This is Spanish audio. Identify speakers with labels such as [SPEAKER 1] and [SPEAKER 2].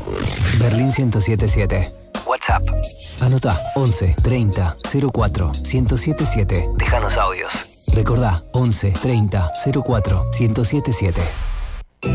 [SPEAKER 1] Berlín 1077. WhatsApp. Anotá 11 30 04 1077. Déjanos audios. Recordá 11 30 04 1077.